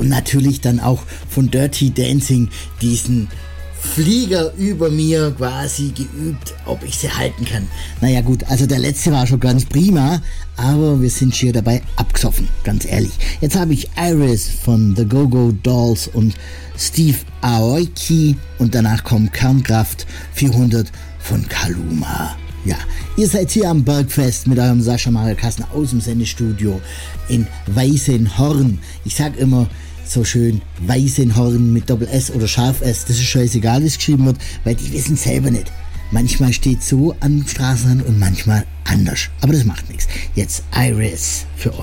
und natürlich dann auch von Dirty Dancing diesen Flieger über mir quasi geübt, ob ich sie halten kann. Naja gut, also der letzte war schon ganz prima, aber wir sind schier dabei abgesoffen, ganz ehrlich. Jetzt habe ich Iris von The Go-Go Dolls und Steve Aoki und danach kommt Kernkraft 400 von Kaluma. Ja, ihr seid hier am Bergfest mit eurem Sascha Mario Kassner aus dem Sendestudio in Weißenhorn. Ich sag immer so schön Weißenhorn mit Doppel-S oder Scharf-S, das ist scheißegal, wie es geschrieben wird, weil die wissen selber nicht. Manchmal steht so am Straßenrand und manchmal anders. Aber das macht nichts. Jetzt Iris für euch.